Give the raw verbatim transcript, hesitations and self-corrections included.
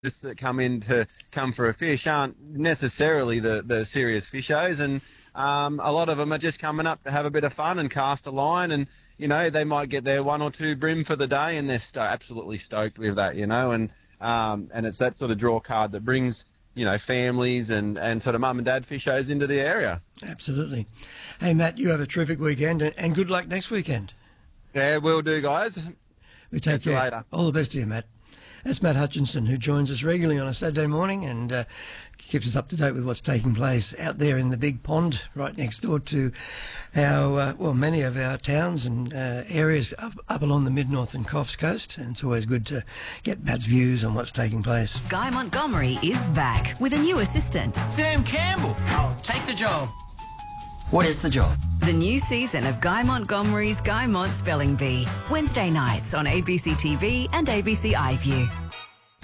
just that come in to come for a fish aren't necessarily the, the serious fishers, and um, a lot of them are just coming up to have a bit of fun and cast a line, and you know they might get their one or two brim for the day, and they're sto- absolutely stoked with that, you know, and um, and it's that sort of draw card that brings you know families and, and sort of mum and dad fishers into the area. Absolutely. Hey Matt, you have a terrific weekend, and, and good luck next weekend. Yeah, will do, guys. We take Catch you care. later. All the best to you, Matt. That's Matt Hutchinson, who joins us regularly on a Saturday morning and uh, keeps us up to date with what's taking place out there in the big pond right next door to our, uh, well, many of our towns and uh, areas up, up along the mid-north and Coffs Coast. And it's always good to get Matt's views on what's taking place. Guy Montgomery is back with a new assistant. Sam Campbell. I'll take the job. What is the job? The new season of Guy Montgomery's Guy Mont Spelling Bee. Wednesday nights on A B C T V and A B C iView.